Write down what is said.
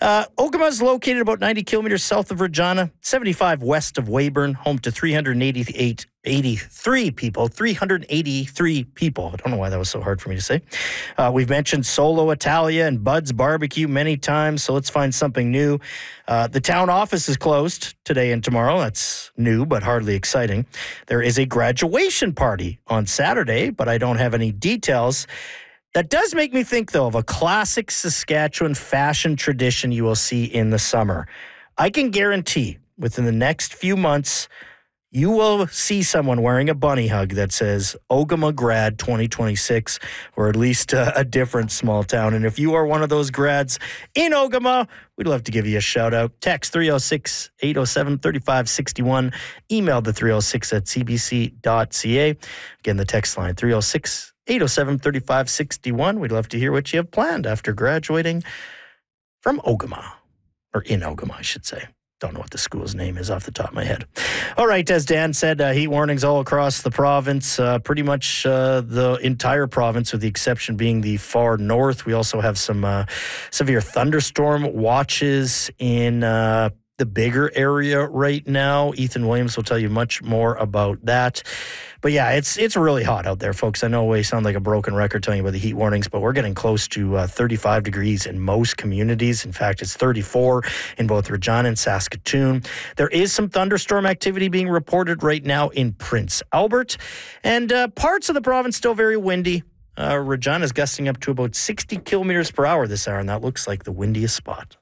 Ogama is located about 90 kilometers south of Regina, 75 west of Weyburn, home to 383 people. I don't know why that was so hard for me to say. We've mentioned Solo Italia and Bud's Barbecue many times, so let's find something new. The town office is closed today and tomorrow. That's new, but hardly exciting. There is a graduation party on Saturday, but I don't have any details. That does make me think, though, of a classic Saskatchewan fashion tradition you will see in the summer. I can guarantee within the next few months, you will see someone wearing a bunny hug that says Ogama Grad 2026, or at least a different small town. And if you are one of those grads in Ogama, we'd love to give you a shout out. Text 306-807-3561. Email the 306 at cbc.ca. Again, the text line 306-807-3561. We'd love to hear what you have planned after graduating from Ogama, or in Ogama, I should say. Don't know what the school's name is off the top of my head. All right, as Dan said, heat warnings all across the province, pretty much the entire province, with the exception being the far north. We also have some severe thunderstorm watches in the bigger area right now. Ethan Williams will tell you much more about that. But yeah, it's really hot out there, folks. I know we sound like a broken record telling you about the heat warnings, but we're getting close to 35 degrees in most communities. In fact, it's 34 in both Regina and Saskatoon. There is some thunderstorm activity being reported right now in Prince Albert. And parts of the province still very windy. Regina is gusting up to about 60 kilometers per hour this hour, and that looks like the windiest spot.